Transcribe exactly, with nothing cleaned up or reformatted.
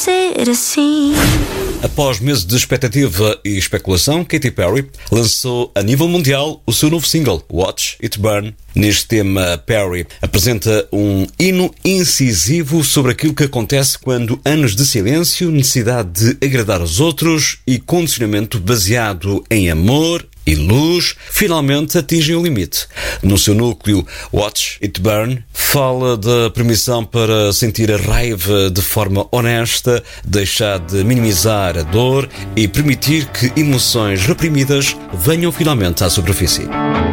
ser assim. Após meses de expectativa e especulação, Katy Perry lançou a nível mundial o seu novo single, Watch It Burn. Neste tema, Perry apresenta um hino incisivo sobre aquilo que acontece quando anos de silêncio, necessidade de agradar aos outros e condicionamento baseado em amor e luz finalmente atingem o limite. No seu núcleo, Watch It Burn fala da permissão para sentir a raiva de forma honesta, deixar de minimizar a dor e permitir que emoções reprimidas venham finalmente à superfície.